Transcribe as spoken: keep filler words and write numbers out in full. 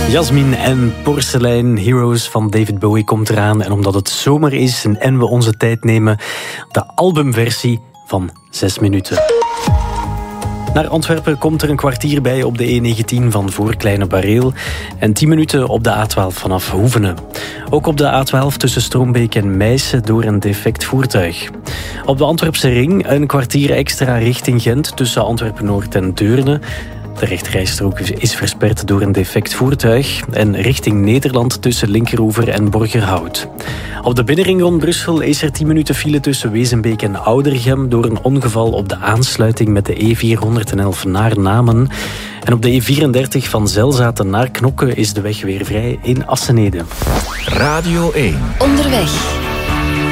Jasmin en Porselein, Heroes van David Bowie komt eraan. En omdat het zomer is en we onze tijd nemen, de albumversie van zes minuten. Naar Antwerpen komt er een kwartier bij op de E negentien van voor Kleine Bareel en tien minuten op de A twaalf vanaf Hoevenen. Ook op de A twaalf tussen Stroombeek en Meissen door een defect voertuig. Op de Antwerpse ring een kwartier extra richting Gent tussen Antwerpen-Noord en Deurne. De rechterrijstrook is versperd door een defect voertuig en richting Nederland tussen Linkeroever en Borgerhout. Op de binnenring rond Brussel is er tien minuten file tussen Wezenbeek en Oudergem door een ongeval op de aansluiting met de E vierhonderdelf naar Namen. En op de E vierendertig van Zelzaten naar Knokke is de weg weer vrij in Assenede. Radio één. Onderweg.